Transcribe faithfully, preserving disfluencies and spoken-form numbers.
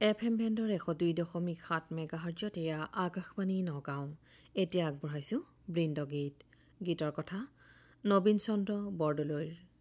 F M বেণ্ডৰ এশ দুই দশমিক সাত মেগাহাৰ্জত এয়া আকাশবাণী নগাঁও। এতিয়া আগবঢ়াইছো বৃন্দগীত। গীতৰ কথা নবীন চন্দ্ৰ বৰদলৈৰ।